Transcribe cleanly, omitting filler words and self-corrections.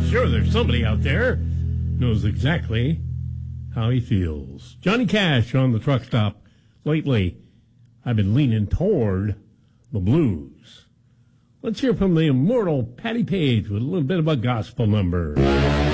sure there's somebody out there knows exactly how he feels. Johnny Cash on the truck stop. Lately, I've been leaning toward the blues. Let's hear from the immortal Patty Page with a little bit of a gospel number.